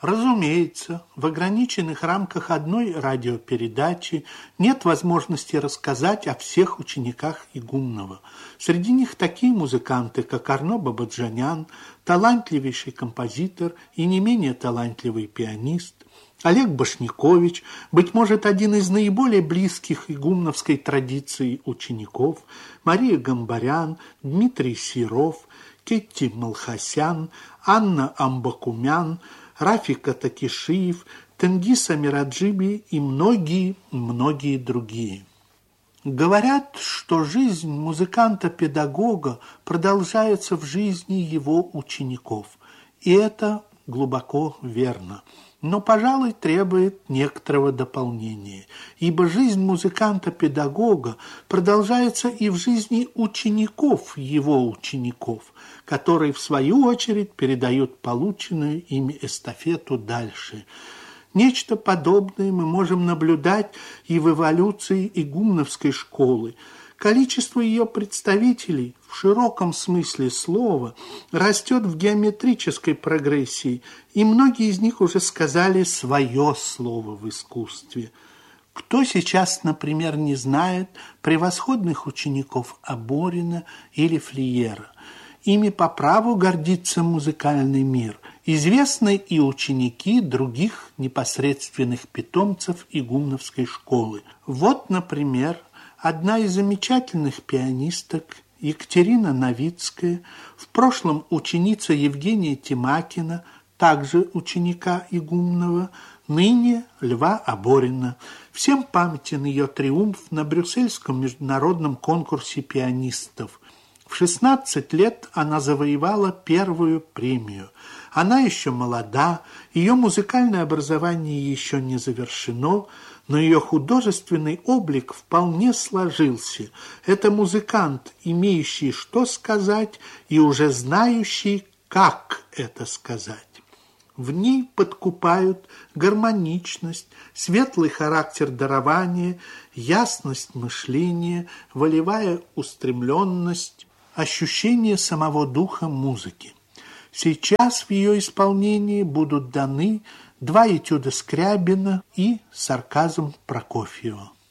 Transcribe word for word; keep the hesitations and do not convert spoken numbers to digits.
Разумеется, в ограниченных рамках одной радиопередачи нет возможности рассказать о всех учениках Игумнова. Среди них такие музыканты, как Арно Бабаджанян, талантливейший композитор и не менее талантливый пианист, Олег Башнякович, быть может, один из наиболее близких игумновской традиции учеников, Мария Гамбарян, Дмитрий Серов, Кетти Малхасян, Анна Амбакумян, Рафика Такишиев, Тенгиз Амираджиби и многие-многие другие. Говорят, что жизнь музыканта-педагога продолжается в жизни его учеников, и это глубоко верно. Но, пожалуй, требует некоторого дополнения, ибо жизнь музыканта-педагога продолжается и в жизни учеников его учеников, которые, в свою очередь, передают полученную ими эстафету дальше. Нечто подобное мы можем наблюдать и в эволюции игумновской школы. Количество ее представителей в широком смысле слова растет в геометрической прогрессии, и многие из них уже сказали свое слово в искусстве. Кто сейчас, например, не знает превосходных учеников Аборина или Флиера? Ими по праву гордится музыкальный мир. Известны и ученики других непосредственных питомцев игумновской школы. Вот, например, одна из замечательных пианисток Екатерина Новицкая, в прошлом ученица Евгения Тимакина, также ученика Игумнова, ныне Льва Аборина. Всем памятен ее триумф на Брюссельском международном конкурсе пианистов. В шестнадцать лет она завоевала первую премию. Она еще молода, ее музыкальное образование еще не завершено, но ее художественный облик вполне сложился. Это музыкант, имеющий что сказать и уже знающий, как это сказать. В ней подкупают гармоничность, светлый характер дарования, ясность мышления, волевая устремленность, ощущение самого духа музыки. Сейчас в ее исполнении будут даны два этюда Скрябина и сарказм Прокофьева.